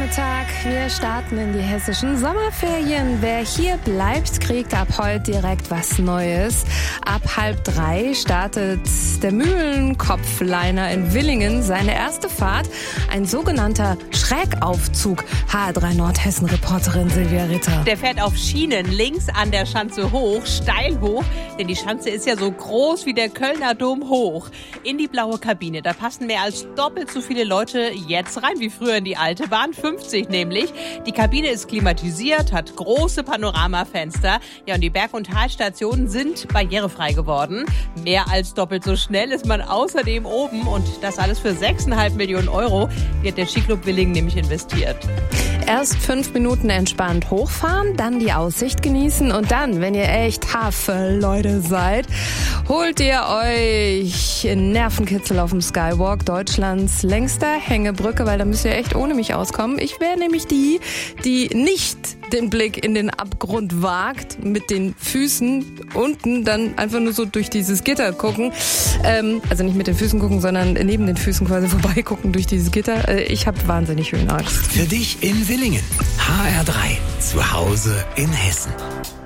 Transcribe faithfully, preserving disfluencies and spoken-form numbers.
Nachmittag. Wir starten in die hessischen Sommerferien. Wer hier bleibt, kriegt ab heute direkt was Neues. Ab halb drei startet der Mühlenkopfliner in Villingen seine erste Fahrt. Ein sogenannter Schrägaufzug. H R drei Nordhessen-Reporterin Silvia Ritter. Der fährt auf Schienen links an der Schanze hoch, steil hoch. Denn die Schanze ist ja so groß wie der Kölner Dom hoch. In die blaue Kabine, da passen mehr als doppelt so viele Leute jetzt rein wie früher in die alte Bahn, fünfzig nämlich. Die Kabine ist klimatisiert, hat große Panoramafenster. Ja, und die Berg- und Talstationen sind barrierefrei geworden. Mehr als doppelt so schnell ist man außerdem oben. Und das alles für sechs Komma fünf Millionen Euro. Die hat der Skiclub Villingen nämlich investiert. Erst fünf Minuten entspannt hochfahren, dann die Aussicht genießen und dann, wenn ihr echt Hafe-Leute seid, holt ihr euch Nervenkitzel auf dem Skywalk, Deutschlands längster Hängebrücke, weil da müsst ihr echt ohne mich auskommen. Ich wäre nämlich die, die nicht den Blick in den Abgrund wagt, mit den Füßen unten dann einfach nur so durch dieses Gitter gucken. Ähm, also nicht mit den Füßen gucken, sondern neben den Füßen quasi vorbeigucken durch dieses Gitter. Äh, ich habe wahnsinnig Höhenangst. Für dich in Villingen. H R drei. Zu Hause in Hessen.